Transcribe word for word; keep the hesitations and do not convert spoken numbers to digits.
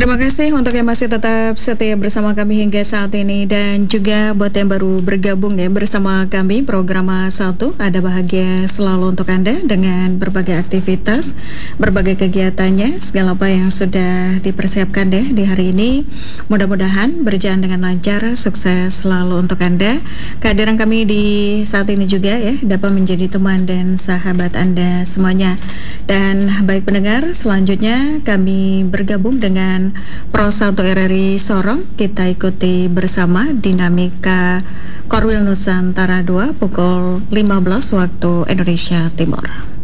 Terima kasih untuk yang masih tetap setia bersama kami hingga saat ini, dan juga buat yang baru bergabung ya bersama kami program satu Ada Bahagia selalu untuk Anda dengan berbagai aktivitas, berbagai kegiatannya, segala apa yang sudah dipersiapkan deh di hari ini. Mudah-mudahan berjalan dengan lancar, sukses selalu untuk Anda. Kehadiran kami di saat ini juga ya dapat menjadi teman dan sahabat Anda semuanya. Dan baik pendengar, selanjutnya kami bergabung dengan Pro satu R R I Sorong. Kita ikuti bersama dinamika Korwil Nusantara dua pukul lima belas waktu Indonesia Timur.